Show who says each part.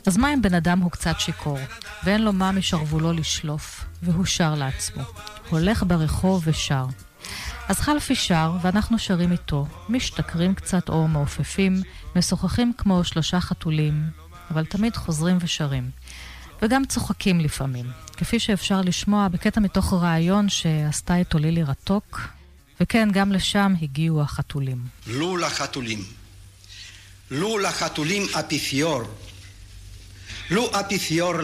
Speaker 1: אז מה אם בן אדם הוא קצת שיקור, ואין לו מה משרבולו לשלוף, והוא שר לעצמו, הולך ברחוב ושר. אז חלפי שר, ואנחנו שרים איתו, משתכרים קצת או מעופפים, משוחחים כמו 3 חתולים, אבל תמיד חוזרים ושרים. וגם צוחקים לפעמים, כפי שאפשר לשמוע בקטע מתוך רעיון שעשתה איתו לילי רטוק, וכן, גם לשם הגיעו החתולים.
Speaker 2: לו לחתולים. לו לחתולים אפיפיור. לו אפיפיור